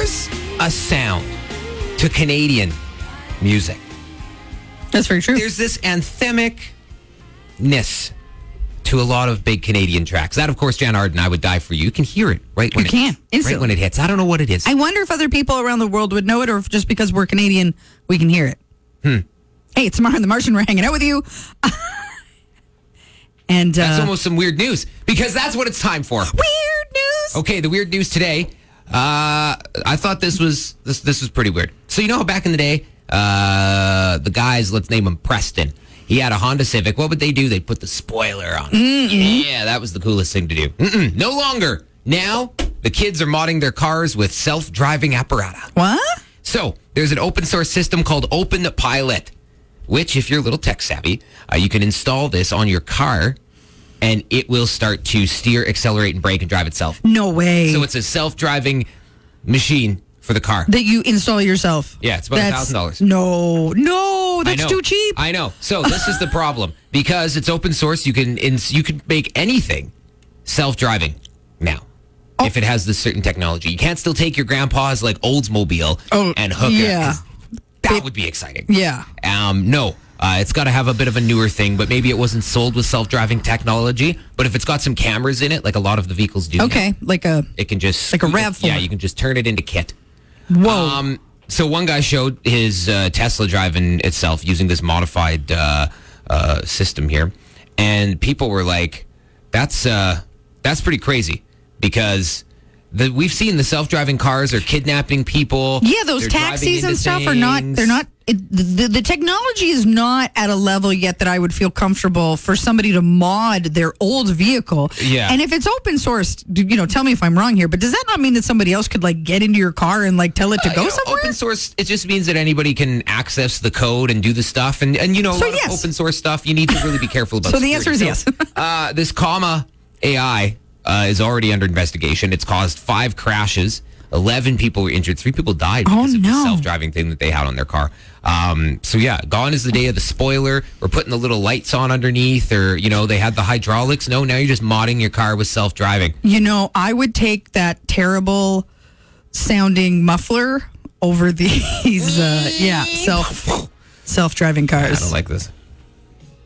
there's a sound to Canadian music. That's very true. There's this anthemicness to a lot of big Canadian tracks. That, of course, Jan Arden, I Would Die For You. You can hear it right when right when it hits. I don't know what it is. I wonder if other people around the world would know it, or if just because we're Canadian, we can hear it. Hey, it's Tamara the Martian. We're hanging out with you. And that's almost some weird news, because that's what it's time for. Weird news. Okay, the weird news today. I thought this was pretty weird. So you know how back in the day, the guys, let's name him Preston. He had a Honda Civic. What would they do? They'd put the spoiler on it. Yeah, that was the coolest thing to do. No longer. Now, the kids are modding their cars with self-driving apparatus. What? So, there's an open source system called OpenPilot, which, if you're a little tech savvy, you can install this on your car, and it will start to steer, accelerate, and brake and drive itself. No way. So, it's a self-driving machine for the car. That you install yourself. Yeah, it's about $1,000. No, that's too cheap. I know. So this is the problem. Because it's open source, you can make anything self-driving now. If it has this certain technology. You can't still take your grandpa's like Oldsmobile and hook it. That would be exciting. Yeah. No. It's got to have a bit of a newer thing, but maybe it wasn't sold with self-driving technology. But if it's got some cameras in it, like a lot of the vehicles do. Okay, it can just like a RAV4. Yeah, you can just turn it into kit. Whoa. So one guy showed his Tesla driving itself using this modified system here, and people were like, "That's pretty crazy," because we've seen the self-driving cars are kidnapping people. Yeah, those taxis and stuff are not. They're not. The technology is not at a level yet that I would feel comfortable for somebody to mod their old vehicle. Yeah. And if it's open source, tell me if I'm wrong here, but does that not mean that somebody else could like get into your car and like tell it to go somewhere? Open source, it just means that anybody can access the code and do the stuff. And open source stuff, you need to really be careful about. So the answer is yes. This Comma AI is already under investigation. It's caused 5 crashes. 11 people were injured. 3 people died because of the self-driving thing that they had on their car. Gone is the day of the spoiler. We're putting the little lights on underneath, or, they had the hydraulics. No, now you're just modding your car with self-driving. I would take that terrible sounding muffler over these, self-driving cars. I don't like this.